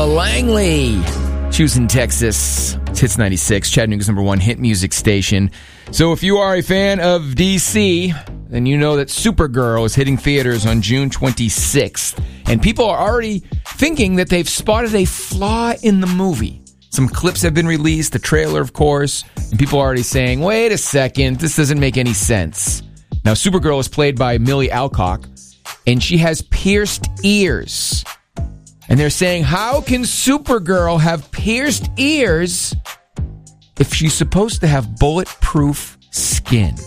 Langley. Houston, Texas. It's Hits 96, Chattanooga's #1 hit music station. So if you are a fan of DC, then you know that Supergirl is hitting theaters on June 26th. And people are already thinking that they've spotted a flaw in the movie. Some clips have been released, the trailer, of course, and people are already saying, wait a second, this doesn't make any sense. Now, Supergirl is played by Millie Alcock, and she has pierced ears. And they're saying, how can Supergirl have pierced ears if she's supposed to have bulletproof skin?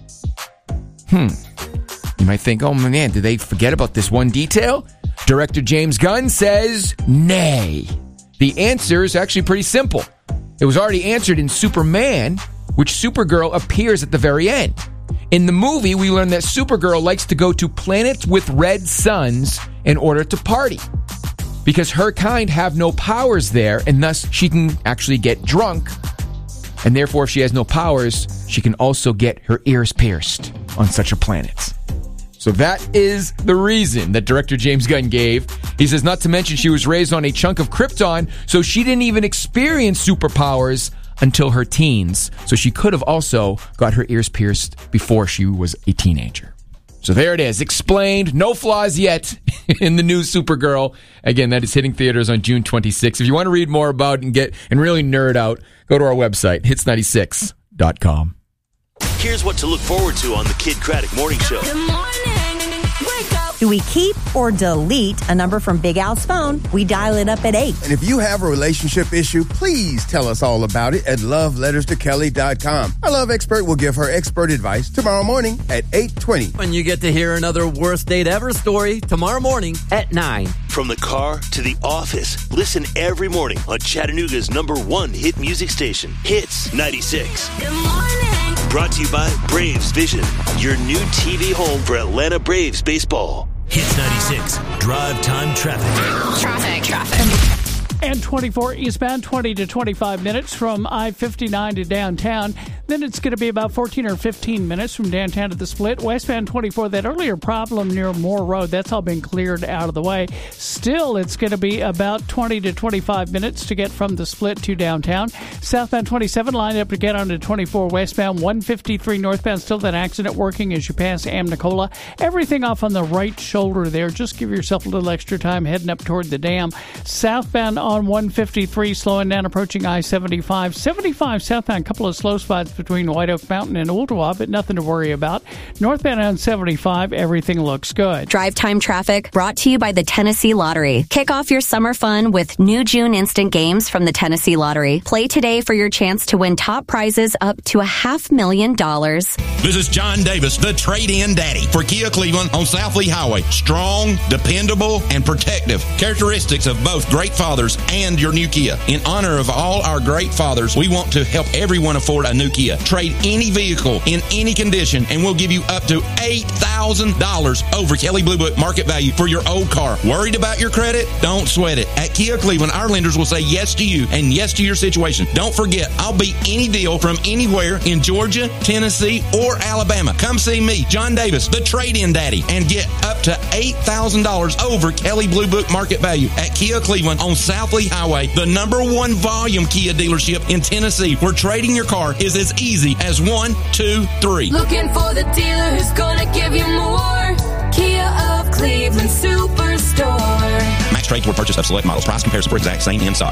You might think, oh man, did they forget about this one detail? Director James Gunn says, nay. The answer is actually pretty simple. It was already answered in Superman, which Supergirl appears at the very end. In the movie, we learn that Supergirl likes to go to planets with red suns in order to party. Because her kind have no powers there, and thus she can actually get drunk. And therefore, if she has no powers, she can also get her ears pierced on such a planet. So that is the reason that director James Gunn gave. He says, not to mention she was raised on a chunk of Krypton, so she didn't even experience superpowers until her teens. So she could have also got her ears pierced before she was a teenager. So there it is, explained, no flaws yet in the new Supergirl. Again, that is hitting theaters on June 26th. If you want to read more about it and really nerd out, go to our website, hits96.com. Here's what to look forward to on the Kid Craddock Morning Show. Good morning. Wake up. Do we keep or delete a number from Big Al's phone? We dial it up at 8. And if you have a relationship issue, please tell us all about it at loveletterstokelly.com. Our love expert will give her expert advice tomorrow morning at 8:20. And you get to hear another worst date ever story tomorrow morning at 9. From the car to the office, listen every morning on Chattanooga's #1 hit music station, Hits 96. Good morning. Brought to you by Braves Vision, your new TV home for Atlanta Braves baseball. Hits 96, drive time traffic. Traffic. And 24 eastbound, 20 to 25 minutes from I-59 to downtown. Then it's going to be about 14 or 15 minutes from downtown to the split. Westbound 24, that earlier problem near Moore Road, that's all been cleared out of the way. Still, it's going to be about 20 to 25 minutes to get from the split to downtown. Southbound 27 lined up to get onto 24 westbound. 153 northbound, still that accident working as you pass Amnicola. Everything off on the right shoulder there. Just give yourself a little extra time heading up toward the dam. Southbound on 153, slowing down, approaching I-75. 75 southbound, couple of slow spots between White Oak Mountain and Ooltewah, but nothing to worry about. Northbound on 75, everything looks good. Drive time traffic brought to you by the Tennessee Lottery. Kick off your summer fun with new June instant games from the Tennessee Lottery. Play today for your chance to win top prizes up to $500,000. This is John Davis, the trade-in daddy for Kia Cleveland on South Lee Highway. Strong, dependable, and protective. Characteristics of both great fathers and your new Kia. In honor of all our great fathers, we want to help everyone afford a new Kia. Trade any vehicle in any condition, and we'll give you up to $8,000 over Kelley Blue Book market value for your old car. Worried about your credit? Don't sweat it. At Kia Cleveland, our lenders will say yes to you and yes to your situation. Don't forget, I'll beat any deal from anywhere in Georgia, Tennessee, or Alabama. Come see me, John Davis, the trade-in daddy, and get up to $8,000 over Kelley Blue Book market value at Kia Cleveland on South Lee Highway, the #1 volume Kia dealership in Tennessee, where trading your car is as easy as 1, 2, 3. Looking for the dealer who's gonna give you more. Kia of Cleveland Superstore. Max trade toward purchase of select models. Price comparison for exact same in stock.